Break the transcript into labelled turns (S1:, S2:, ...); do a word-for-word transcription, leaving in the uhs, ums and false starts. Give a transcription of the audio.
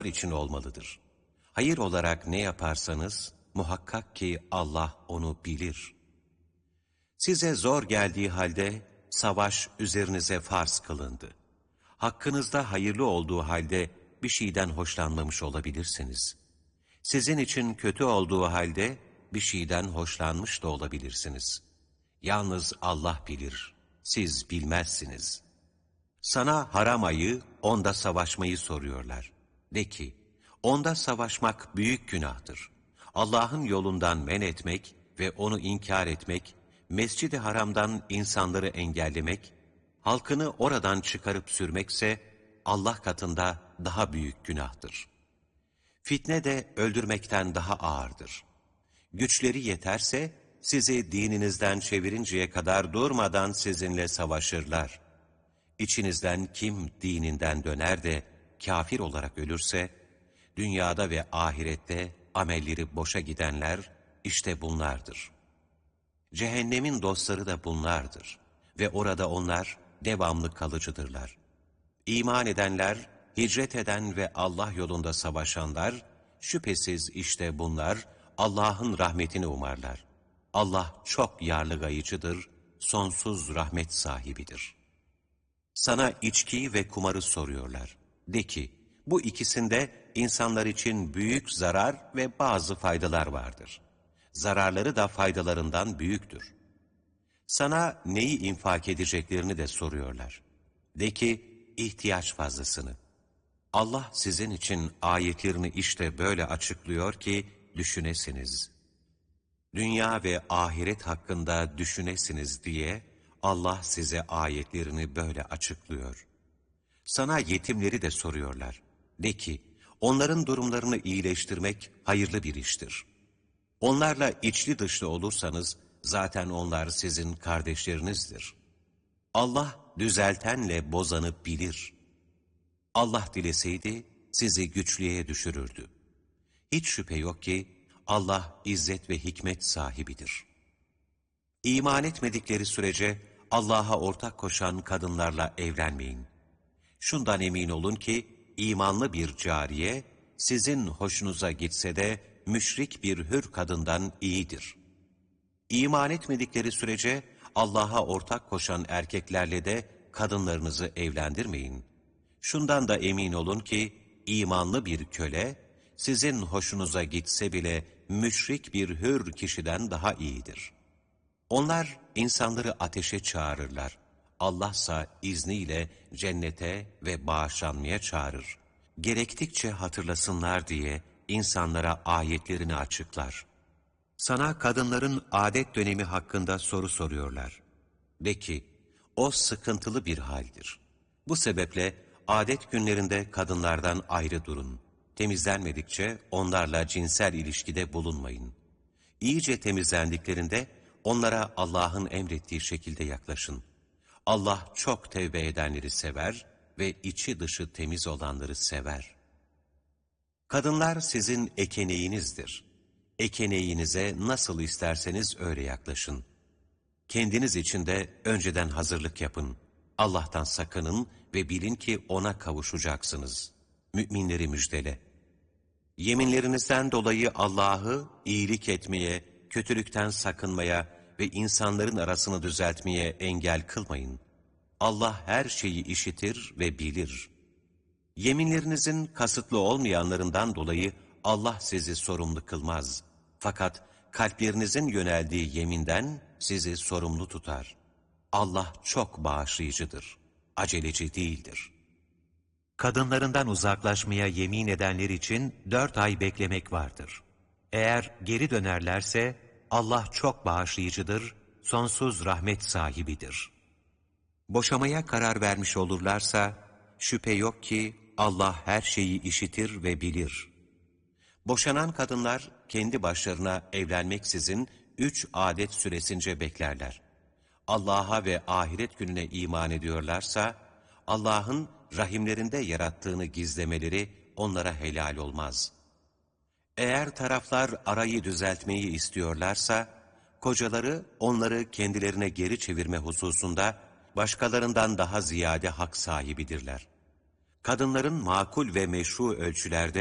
S1: için olmalıdır. Hayır olarak ne yaparsanız muhakkak ki Allah onu bilir. Size zor geldiği halde savaş üzerinize farz kılındı. Hakkınızda hayırlı olduğu halde bir şeyden hoşlanmamış olabilirsiniz. Sizin için kötü olduğu halde bir şeyden hoşlanmış da olabilirsiniz. Yalnız Allah bilir, siz bilmezsiniz. Sana haram ayı, onda savaşmayı soruyorlar. De ki, onda savaşmak büyük günahtır. Allah'ın yolundan men etmek ve onu inkar etmek, Mescid-i Haram'dan insanları engellemek, halkını oradan çıkarıp sürmekse Allah katında daha büyük günahtır. Fitne de öldürmekten daha ağırdır. Güçleri yeterse sizi dininizden çevirinceye kadar durmadan sizinle savaşırlar. İçinizden kim dininden döner de kafir olarak ölürse, dünyada ve ahirette amelleri boşa gidenler işte bunlardır. Cehennemin dostları da bunlardır ve orada onlar devamlı kalıcıdırlar. İman edenler, hicret eden ve Allah yolunda savaşanlar, şüphesiz işte bunlar Allah'ın rahmetini umarlar. Allah çok yarlıgayıcıdır, sonsuz rahmet sahibidir. Sana içkiyi ve kumarı soruyorlar. De ki, bu ikisinde insanlar için büyük zarar ve bazı faydalar vardır. Zararları da faydalarından büyüktür. Sana neyi infak edeceklerini de soruyorlar. De ki, ihtiyaç fazlasını. Allah sizin için ayetlerini işte böyle açıklıyor ki düşünesiniz. Dünya ve ahiret hakkında düşünesiniz diye Allah size ayetlerini böyle açıklıyor. Sana yetimleri de soruyorlar. De ki, onların durumlarını iyileştirmek hayırlı bir iştir. Onlarla içli dışlı olursanız zaten onlar sizin kardeşlerinizdir. Allah düzeltenle bozanı bilir. Allah dileseydi sizi güçlüğe düşürürdü. Hiç şüphe yok ki Allah izzet ve hikmet sahibidir. İman etmedikleri sürece Allah'a ortak koşan kadınlarla evlenmeyin. Şundan emin olun ki imanlı bir cariye sizin hoşunuza gitse de müşrik bir hür kadından iyidir. İman etmedikleri sürece Allah'a ortak koşan erkeklerle de kadınlarınızı evlendirmeyin. Şundan da emin olun ki imanlı bir köle sizin hoşunuza gitse bile müşrik bir hür kişiden daha iyidir. Onlar insanları ateşe çağırırlar. Allahsa izniyle cennete ve bağışlanmaya çağırır. Gerektikçe hatırlasınlar diye insanlara ayetlerini açıklar. Sana kadınların adet dönemi hakkında soru soruyorlar. De ki, o sıkıntılı bir haldir. Bu sebeple adet günlerinde kadınlardan ayrı durun. Temizlenmedikçe onlarla cinsel ilişkide bulunmayın. İyice temizlendiklerinde onlara Allah'ın emrettiği şekilde yaklaşın. Allah çok tevbe edenleri sever ve içi dışı temiz olanları sever. Kadınlar sizin ekeneğinizdir. Ekeneğinize nasıl isterseniz öyle yaklaşın. Kendiniz için de önceden hazırlık yapın. Allah'tan sakının ve bilin ki O'na kavuşacaksınız. Müminleri müjdele. Yeminlerinizden dolayı Allah'ı iyilik etmeye, kötülükten sakınmaya ve insanların arasını düzeltmeye engel kılmayın. Allah her şeyi işitir ve bilir. Yeminlerinizin kasıtlı olmayanlarından dolayı Allah sizi sorumlu kılmaz. Fakat kalplerinizin yöneldiği yeminden sizi sorumlu tutar. Allah çok bağışlayıcıdır, aceleci değildir. Kadınlarından uzaklaşmaya yemin edenler için dört ay beklemek vardır. Eğer geri dönerlerse Allah çok bağışlayıcıdır, sonsuz rahmet sahibidir. Boşamaya karar vermiş olurlarsa şüphe yok ki Allah her şeyi işitir ve bilir. Boşanan kadınlar kendi başlarına evlenmeksizin üç adet süresince beklerler. Allah'a ve ahiret gününe iman ediyorlarsa Allah'ın rahimlerinde yarattığını gizlemeleri onlara helal olmaz. Eğer taraflar arayı düzeltmeyi istiyorlarsa, kocaları onları kendilerine geri çevirme hususunda başkalarından daha ziyade hak sahibidirler. kadınların makul ve meşru ölçülerde